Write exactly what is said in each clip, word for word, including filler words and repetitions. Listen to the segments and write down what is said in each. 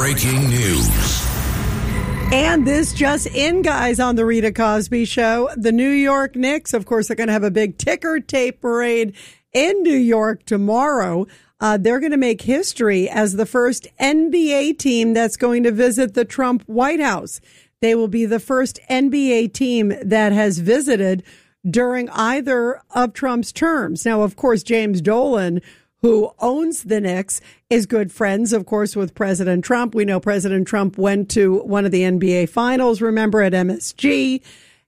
breaking news. And this just in, guys, on the Rita Cosby Show. The New York Knicks, of course, are going to have a big ticker tape parade in New York tomorrow. Uh, they're going to make history as the first N B A team that's going to visit the Trump White House. They will be the first N B A team that has visited during either of Trump's terms. Now, of course, James Dolan, who owns the Knicks, is good friends, of course, with President Trump. We know President Trump went to one of the N B A finals, remember, at M S G.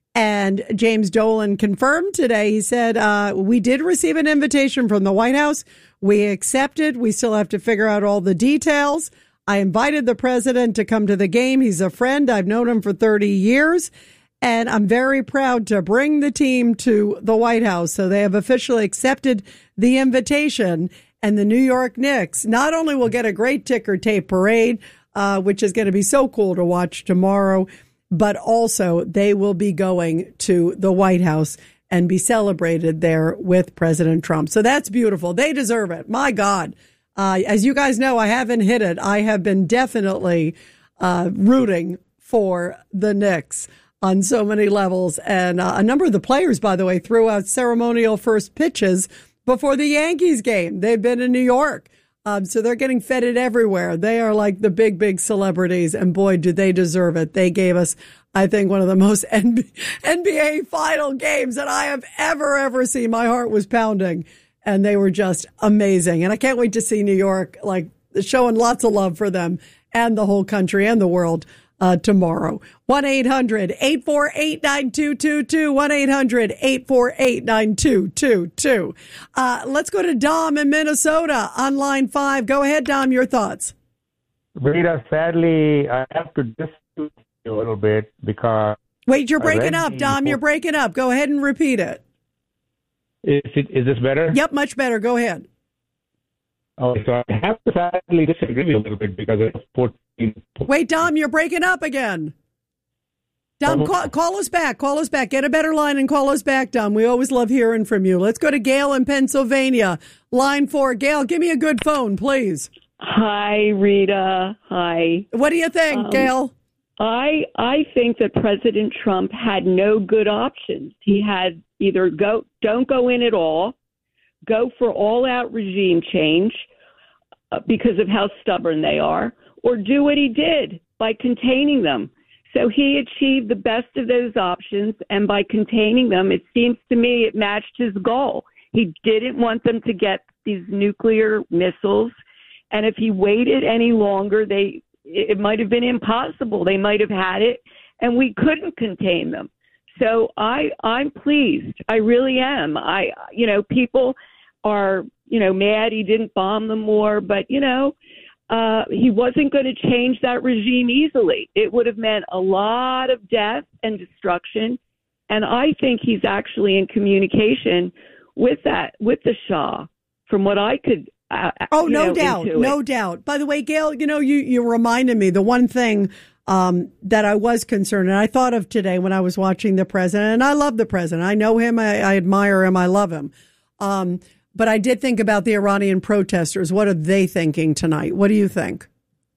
And James Dolan confirmed today, he said, uh, we did receive an invitation from the White House. We accepted. We still have to figure out all the details. I invited the president to come to the game. He's a friend. I've known him for thirty years. And I'm very proud to bring the team to the White House. So they have officially accepted the invitation. And the New York Knicks not only will get a great ticker tape parade, uh, which is going to be so cool to watch tomorrow, but also they will be going to the White House and be celebrated there with President Trump. So that's beautiful. They deserve it. My God. Uh, as you guys know, I haven't hit it. I have been definitely uh, rooting for the Knicks on so many levels. And uh, a number of the players, by the way, threw out ceremonial first pitches before the Yankees game. They've been in New York. Um, so they're getting feted everywhere. They are like the big, big celebrities. And boy, do they deserve it. They gave us, I think, one of the most N B A final games that I have ever, ever seen. My heart was pounding and they were just amazing. And I can't wait to see New York, like showing lots of love for them and the whole country and the world uh, tomorrow. one eight hundred eight four eight nine two two two. one eight hundred eight four eight nine two two two. Uh, let's go to Dom in Minnesota on line five. Go ahead, Dom, your thoughts. Rita, sadly, I have to disagree you a little bit because... Wait, you're breaking up, Dom. You're breaking up. Go ahead and repeat it. Is, it, is this better? Yep, much better. Go ahead. Okay, so I have to sadly disagree with you a little bit because it's fourteen. Wait, Dom, you're breaking up again. Dom, call, call us back. Call us back. Get a better line and call us back, Dom. We always love hearing from you. Let's go to Gail in Pennsylvania. Line four. Gail, give me a good phone, please. Hi, Rita. Hi. What do you think, um, Gail? I I think that President Trump had no good options. He had either go don't go in at all, go for all-out regime change uh, because of how stubborn they are, or do what he did by containing them. So he achieved the best of those options, and by containing them, it seems to me it matched his goal. He didn't want them to get these nuclear missiles, and if he waited any longer, they it might have been impossible. They might have had it, and we couldn't contain them. So I, I'm pleased. I really am. I, you know, people are, you know, mad he didn't bomb them more, but, you know, uh, he wasn't going to change that regime easily. It would have meant a lot of death and destruction. And I think he's actually in communication with that, with the Shah, from what I could Uh, oh, no know, doubt. No doubt. By the way, Gail, you know, you, you reminded me the one thing um, that I was concerned, and I thought of today when I was watching the president, and I love the president. I know him. I, I admire him. I love him. Um, but I did think about the Iranian protesters. What are they thinking tonight? What do you think?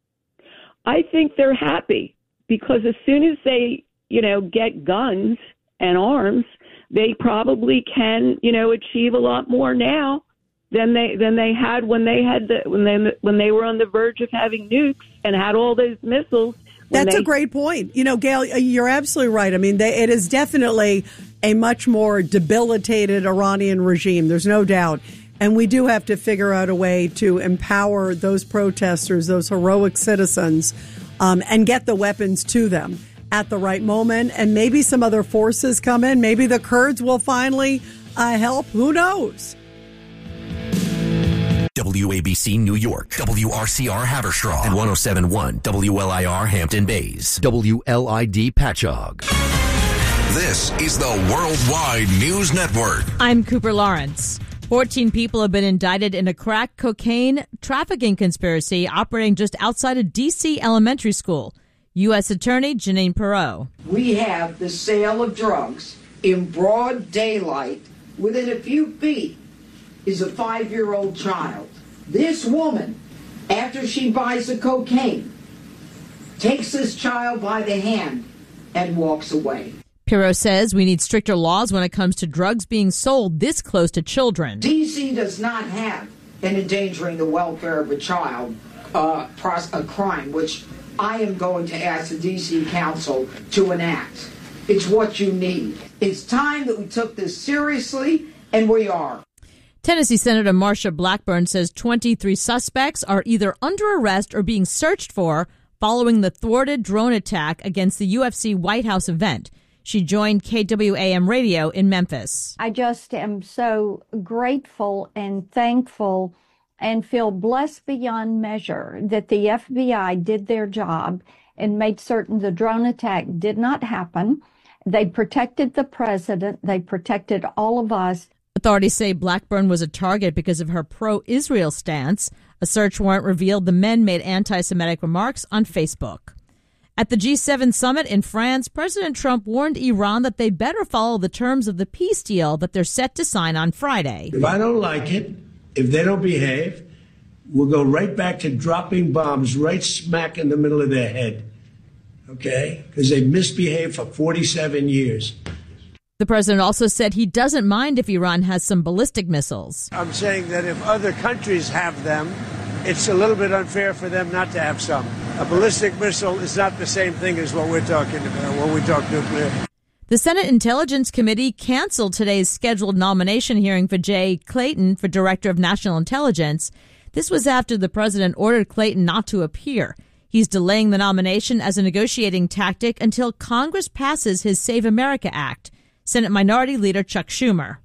I think they're happy because as soon as they, you know, get guns and arms, they probably can, you know, achieve a lot more now than they than they had when they had the when they when they were on the verge of having nukes and had all those missiles. That's they, a great point. You know, Gail, you're absolutely right. I mean, they, it is definitely a much more debilitated Iranian regime. There's no doubt. And we do have to figure out a way to empower those protesters, those heroic citizens, um, and get the weapons to them at the right moment. And maybe some other forces come in. Maybe the Kurds will finally uh, help. Who knows? W A B C New York, W R C R Haverstraw, and one oh seven point one W L I R Hampton Bays, W L I D Patchogue. This is the Worldwide News Network. I'm Cooper Lawrence. fourteen people have been indicted in a crack cocaine trafficking conspiracy operating just outside a D C elementary school. U S Attorney Janine Perot. We have the sale of drugs in broad daylight. Within a few feet is a five-year-old child. This woman, after she buys the cocaine, takes this child by the hand and walks away. Pirro says we need stricter laws when it comes to drugs being sold this close to children. D C does not have an endangering the welfare of a child uh, a crime, which I am going to ask the D C Council to enact. It's what you need. It's time that we took this seriously, and we are. Tennessee Senator Marsha Blackburn says twenty-three suspects are either under arrest or being searched for following the thwarted drone attack against the U F C White House event. She joined K W A M radio in Memphis. I just am so grateful and thankful and feel blessed beyond measure that the F B I did their job and made certain the drone attack did not happen. They protected the president. They protected all of us. Authorities say Blackburn was a target because of her pro-Israel stance. A search warrant revealed the men made anti-Semitic remarks on Facebook. At the G seven summit in France, President Trump warned Iran that they better follow the terms of the peace deal that they're set to sign on Friday. If I don't like it, if they don't behave, we'll go right back to dropping bombs right smack in the middle of their head, okay? Because they've misbehaved for forty-seven years. The president also said he doesn't mind if Iran has some ballistic missiles. I'm saying that if other countries have them, it's a little bit unfair for them not to have some. A ballistic missile is not the same thing as what we're talking about when we talk nuclear. The Senate Intelligence Committee canceled today's scheduled nomination hearing for Jay Clayton for Director of National Intelligence. This was after the president ordered Clayton not to appear. He's delaying the nomination as a negotiating tactic until Congress passes his Save America Act. Senate Minority Leader Chuck Schumer.